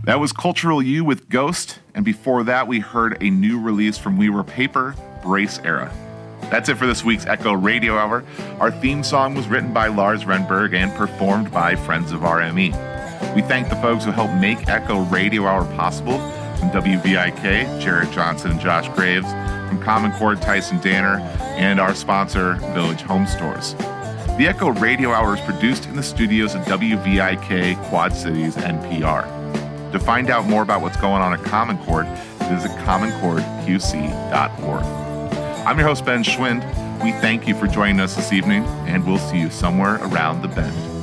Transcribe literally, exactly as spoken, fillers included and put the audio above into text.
That was Cultural U with Ghost, and before that we heard a new release from We Were Paper, Brace Era. That's it for this week's Echo Radio Hour. Our theme song was written by Lars Renberg and performed by Friends of R M E. We thank the folks who helped make Echo Radio Hour possible. From W V I K, Jared Johnson and Josh Graves. From Common Core, Tyson Danner. And our sponsor, Village Home Stores. The Echo Radio Hour is produced in the studios of W V I K, Quad Cities, N P R. To find out more about what's going on at Common Core, visit common core q c dot org. I'm your host, Ben Schwind. We thank you for joining us this evening, and we'll see you somewhere around the bend.